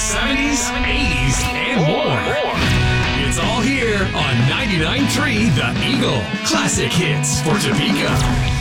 70s, 80s, and more. It's all here on 99.3 The Eagle. Classic hits for Topeka.